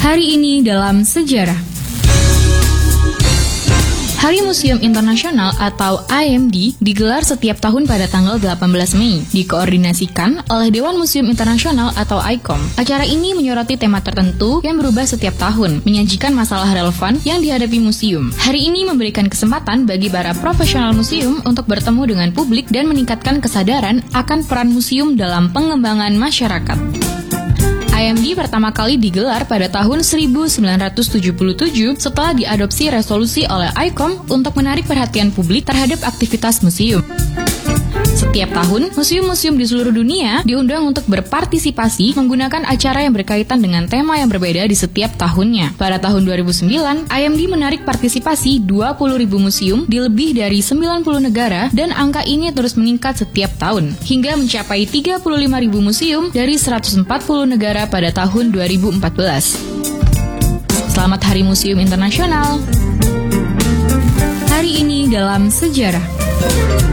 Hari ini dalam sejarah. Hari Museum Internasional atau IMD digelar setiap tahun pada tanggal 18 Mei, dikoordinasikan oleh Dewan Museum Internasional atau ICOM. Acara ini menyoroti tema tertentu yang berubah setiap tahun, menyajikan masalah relevan yang dihadapi museum. Hari ini memberikan kesempatan bagi para profesional museum untuk bertemu dengan publik dan meningkatkan kesadaran akan peran museum dalam pengembangan masyarakat. IMD pertama kali digelar pada tahun 1977 setelah diadopsi resolusi oleh ICOM untuk menarik perhatian publik terhadap aktivitas museum. Setiap tahun, museum-museum di seluruh dunia diundang untuk berpartisipasi menggunakan acara yang berkaitan dengan tema yang berbeda di setiap tahunnya. Pada tahun 2009, IMD menarik partisipasi 20.000 museum di lebih dari 90 negara dan angka ini terus meningkat setiap tahun, hingga mencapai 35.000 museum dari 140 negara pada tahun 2014. Selamat Hari Museum Internasional! Hari ini dalam sejarah.